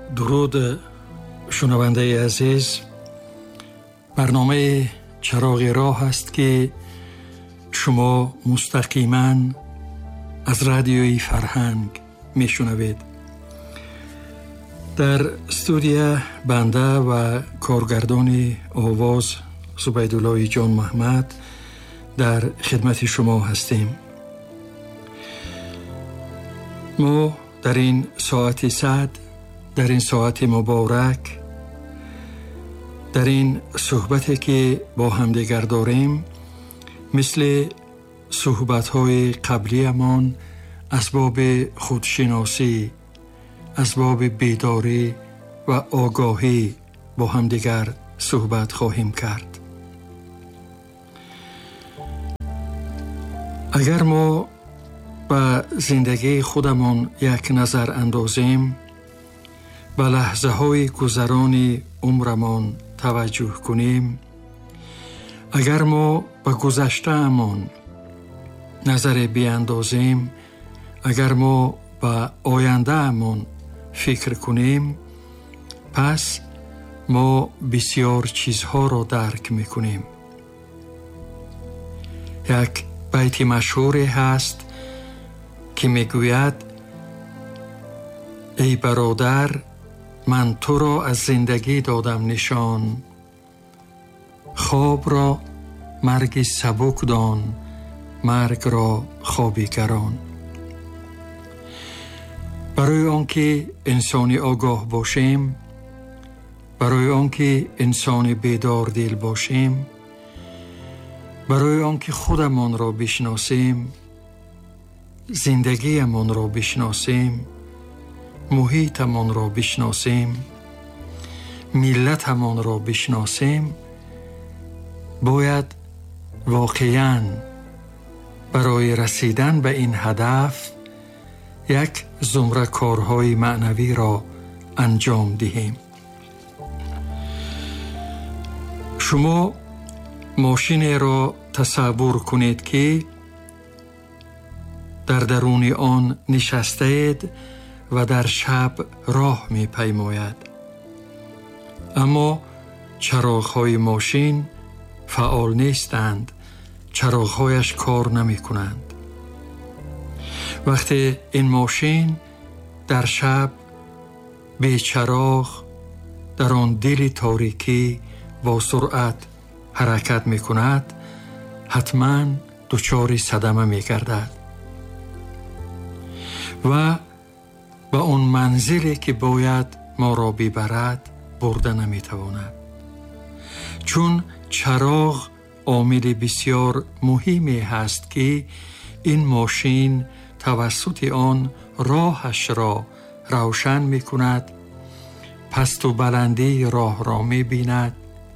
درود شنونده عزیز. برنامه چراغ راه است که شما مستقیما از رادیوی فرهنگ میشنوید. در استودیو بنده و کارگردان آواز زبیدالله جان محمد در خدمت شما هستیم. ما در این ساعت صد، در این ساعت مبارک، در این صحبتی که با همدیگر داریم، مثل صحبت‌های قبلیمان اسباب خودشناسی، اسباب بیداری و آگاهی با همدیگر صحبت خواهیم کرد. اگر ما به زندگی خودمان یک نظر اندازیم، به لحظه های گذران عمرمان توجه کنیم، اگر ما به گذشته امان نظر بیاندازیم، اگر ما به آینده امان فکر کنیم، پس ما بسیار چیزها را درک میکنیم. یک بیت مشهوری هست که میگوید: ای برادر، من تو را از زندگی دادم نشان، خواب را مرگ سبک دان، مرگ را خوابی گران. برای آنکه انسانی آگاه باشیم، برای آنکه انسان بیدار دل باشیم، برای آنکه خودمان را بشناسیم، زندگیمان را بشناسیم، محیطمان را بشناسیم، ملتمان را بشناسیم، باید واقعاً برای رسیدن به این هدف یک زمره کارهای معنوی را انجام دهیم. شما ماشین را تصور کنید که در درون آن نشسته اید و در شب راه می پیماید، اما چراغ‌های ماشین فعال نیستند، چراغ‌هایش کار نمی کنند. وقتی این ماشین در شب بی چراغ در آن دل تاریکی با سرعت حرکت می کند، حتما دچار صدمه می گردد و به اون منزلی که باید ما را ببرد برده نمی تواند. چون چراغ عامل بسیار مهمی هست که این ماشین توسط آن راهش را روشن می کند، پست و بلندی راه را می بیند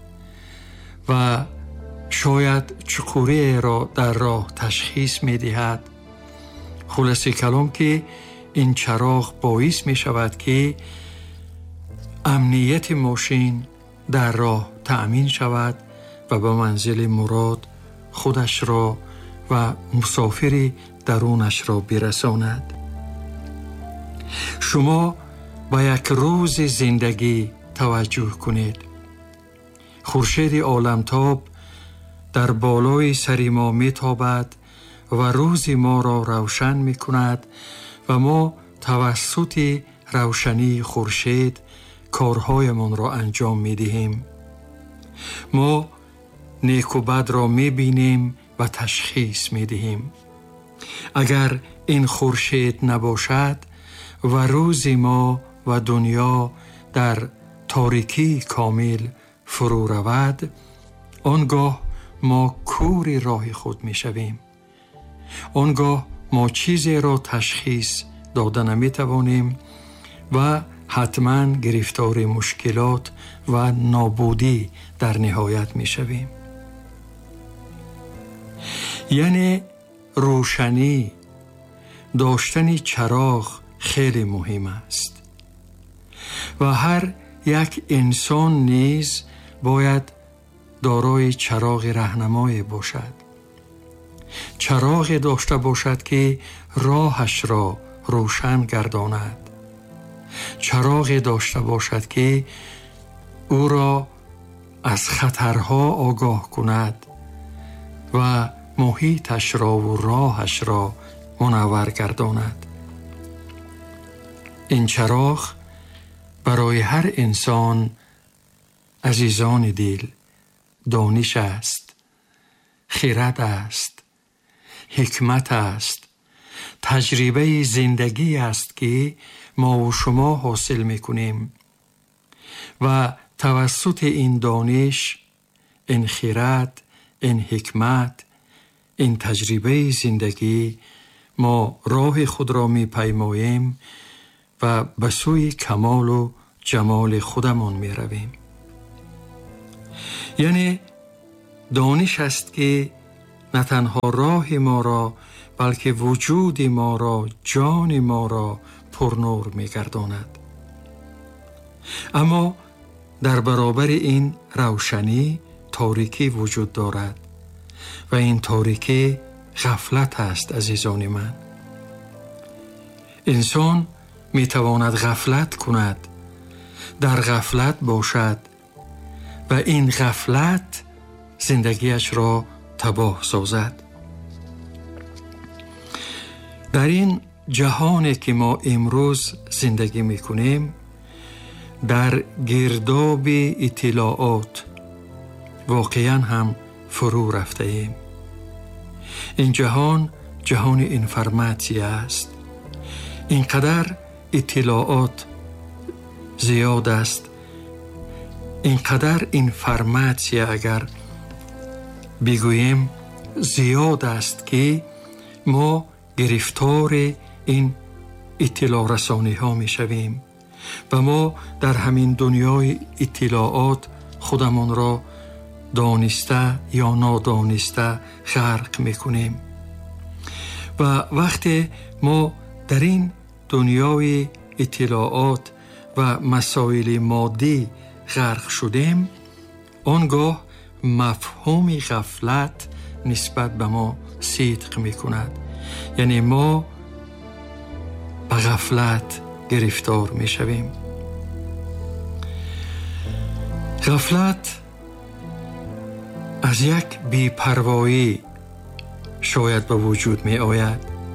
و شاید چقوری را در راه تشخیص می دهد. خلاصه کلام که این چراغ باعث می شود که امنیت ماشین در راه تأمین شود و به منزل مراد خودش را و مسافر درونش را برساند. شما به یک روز زندگی توجه کنید. خورشید عالمتاب در بالای سر ما می تابد و روز ما را روشن می کند و ما توسط روشنی خورشید کارهایمان را انجام می دهیم. ما نیک و بد را می بینیم و تشخیص می دهیم. اگر این خورشید نباشد و روز ما و دنیا در تاریکی کامل فرو رود، آنگاه ما کور راه خود می شویم. آنگاه ما چیزی را تشخیص داده نمی توانیم و حتما گرفتار مشکلات و نابودی در نهایت می شویم. یعنی روشنی، داشتن چراغ خیلی مهم است و هر یک انسان نیز باید دارای چراغ راهنمایی باشد. چراغ داشته باشد که راهش را روشن گرداند. چراغی داشته باشد که او را از خطرها آگاه کند و محیطش را و راهش را منور گرداند. این چراغ برای هر انسان عزیزان دل دانش است، خرد است، حکمت است، تجربه زندگی است که ما و شما حاصل میکنیم و توسط این دانش، این خرد، این حکمت، این تجربه زندگی ما راه خود را می پیماییم و به سوی کمال و جمال خودمان می رویم. یعنی دانش است که نه تنها راه ما را بلکه وجود ما را، جان ما را پرنور می گرداند. اما در برابر این روشنی تاریکی وجود دارد و این تاریکی غفلت است عزیزان من. انسان می تواند غفلت کند، در غفلت باشد و این غفلت زندگیش را تباه سازد. در این جهانی که ما امروز زندگی می کنیم در گرداب اطلاعات واقعا هم فرو رفته ایم. این جهان اینفرماسیون است. اینقدر اطلاعات زیاد است، اینقدر اینفرماسیون اگر بگوییم زیاد است که ما گرفتار این اطلاع رسانی ها می شویم و ما در همین دنیای اطلاعات خودمان را دانسته یا نادانسته غرق می کنیم و وقتی ما در این دنیای اطلاعات و مسائل مادی غرق شدیم، آنگاه مفهوم غفلت نسبت به ما صدق می کند. یعنی ما به غفلت گرفتار می شویم. غفلت از یک بی‌پروایی شاید به وجود می آید.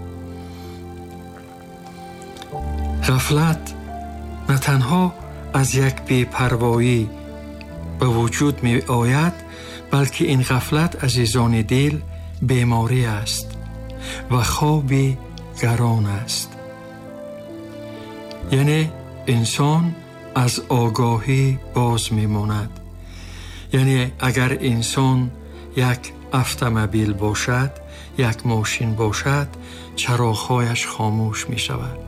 غفلت نه تنها از یک بی‌پروایی به وجود می آید، بلکه این غفلت عزیزان دل بیماری است و خوابی گران است. یعنی انسان از آگاهی باز می ماند. یعنی اگر انسان یک اتومبیل باشد، یک ماشین باشد، چراغ‌هایش خاموش می شود.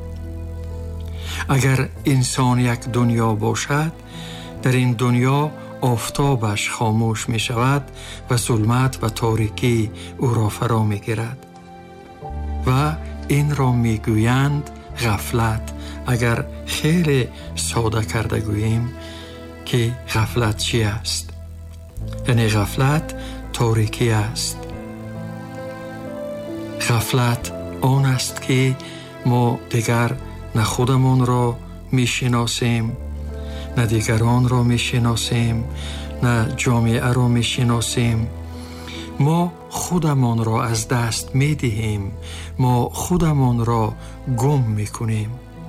اگر انسان یک دنیا باشد، در این دنیا آفتابش خاموش می شود و ظلمت و تاریکی او را فرا می گیرد و این را می گویند غفلت. اگر خیلی ساده کرده گوییم که غفلت چی است؟ یعنی غفلت تاریکی است. غفلت آن است که ما دیگر نه خودمان را می شناسیم، نه دیگران را می شناسیم، نه جامعه را می شناسیم. ما خودمان را از دست می دهیم، ما خودمان را گم می کنیم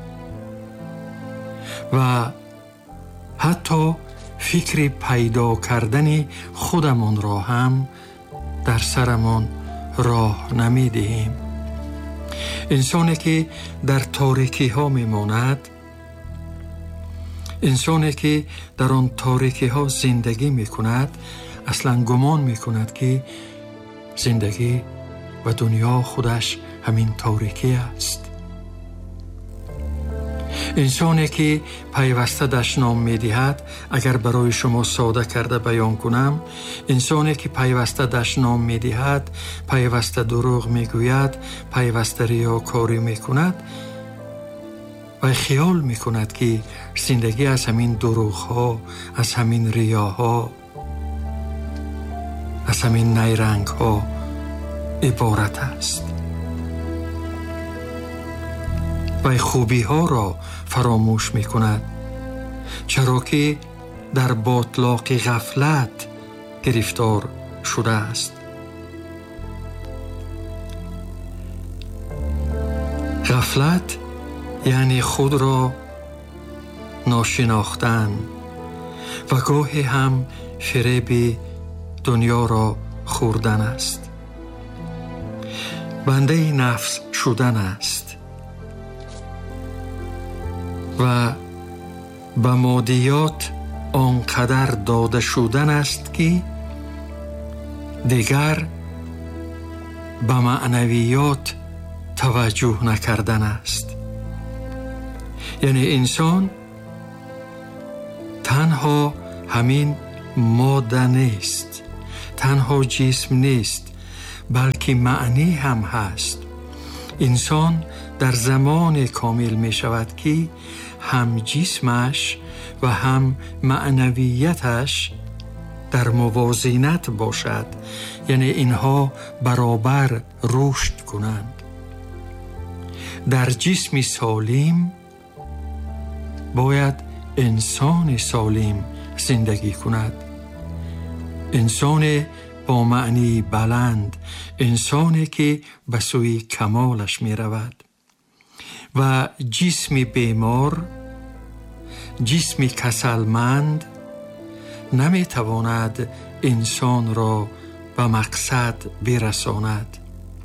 و حتی فکر پیدا کردن خودمان را هم در سرمان راه نمی دهیم. انسانی که در تاریکی ها می ماند، انسانی که در آن تاریکی ها زندگی می کند، اصلا گمان می کند که زندگی و دنیا خودش همین تاریکی است. انسانی که پیوسته دشنام می دهد، اگر برای شما ساده کرده بیان کنم، انسانی که پیوسته دشنام می دهد، پیوسته دروغ می گوید، پیوسته ریاکاری می کند و خیال می کند که زندگی از همین دروغ ها، از همین ریاها، از همین نیرنگ ها عبارت است. و خوبی ها را فراموش می کند، چرا که در باطلاق غفلت گرفتار شده است. غفلت یعنی خود را ناشناختن و گاهی هم فریب دنیا را خوردن است. بنده نفس شدن است و به مادیات آنقدر داده شدن است که دیگر به معنویات توجه نکردن است. یعنی انسان تنها همین ماده نیست، تنها جسم نیست، بلکه معنی هم هست. انسان در زمان کامل می شود که هم جسمش و هم معنویتش در موازنت باشد، یعنی اینها برابر رشد کنند. در جسم سالم باید انسان سالم زندگی کند، انسان با معنی بلند، انسانی که به سوی کمالش می رود. و جسم بیمار، جسم کسلمند نمی تواند انسان را به مقصد برساند.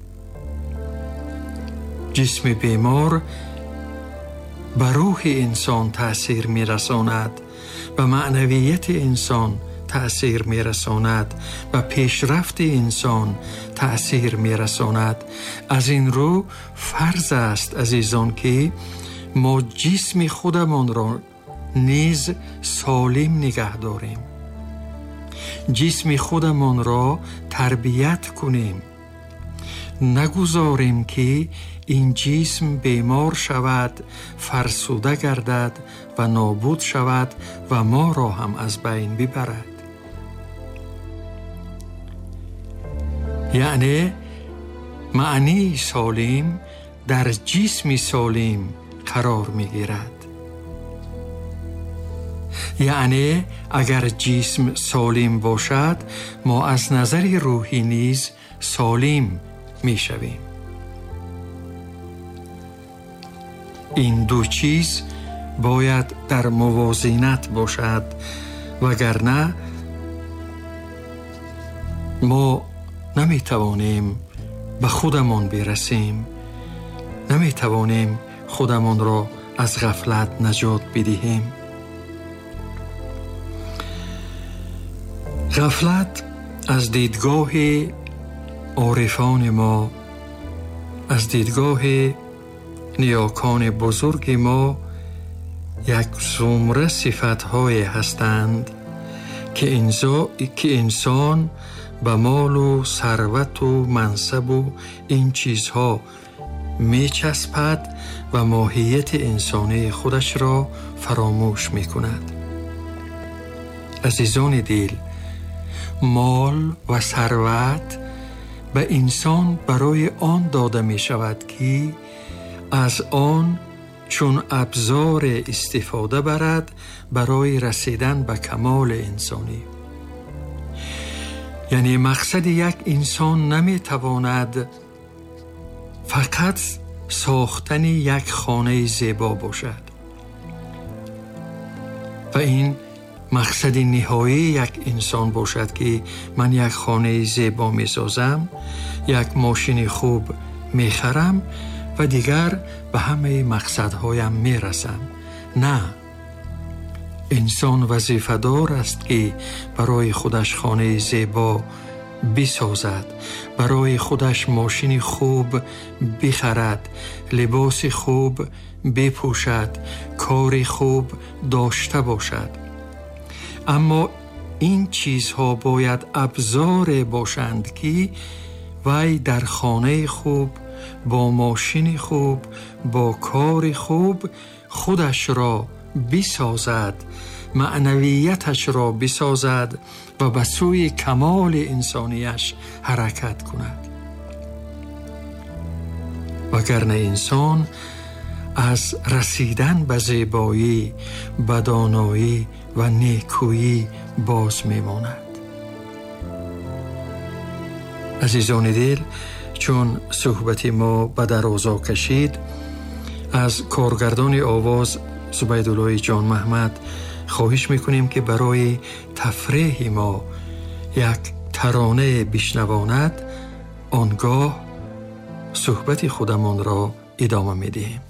جسم بیمار به روح انسان تأثیر می رساند، به معنویت انسان تأثیر می رساند، به پیشرفت انسان تأثیر می رساند. از این رو فرض است عزیزان که ما جسم خودمان را نیز سالم نگه داریم، جسم خودمان را تربیت کنیم، نگذاریم که این جسم بیمار شود، فرسوده گردد و نابود شود و ما را هم از بین ببرد. یعنی معنی سالم در جسم سالم قرار می گیرد. یعنی اگر جسم سالم باشد، ما از نظر روحی نیز سالم می شویم. این دو چیز باید در موازنت باشد، وگرنه ما نمی توانیم به خودمان برسیم، نمی توانیم خودمان را از غفلت نجات بدهیم. غفلت از دیدگاه عارفان ما، از دیدگاه نیاکان بزرگ ما، یک زمره صفت‌های هستند که انسان به مال و ثروت و منصب و این چیزها می چسبد و ماهیت انسانی خودش را فراموش می کند. عزیزان دل، مال و ثروت به انسان برای آن داده می شود که از آن چون ابزار استفاده برد برای رسیدن به کمال انسانی. یعنی مقصد یک انسان نمی تواند فقط ساختن یک خانه زیبا باشد و این مقصد نهایی یک انسان باشد که من یک خانه زیبا می سازم، یک ماشین خوب می خرم و دیگر به همه مقصدهایم می رسم. نه، انسان وظیفه‌دار است که برای خودش خانه زیبا بسازد، برای خودش ماشین خوب بخرد، لباس خوب بپوشد، کار خوب داشته باشد. اما این چیزها باید ابزار باشند که وی در خانه خوب، با ماشین خوب، با کار خوب خودش را بسازد، معنویتش را بسازد و به سوی کمال انسانیش حرکت کند. وگرنه انسان از رسیدن به زیبایی، به دانایی و نیکویی باز میماند. عزیزان دل، چون صحبت ما به درازا کشید، از کارگردان آواز زبیدالله جان محمد خواهش میکنیم که برای تفریح ما یک ترانه بشنواند، آنگاه صحبت خودمان را ادامه میدهیم.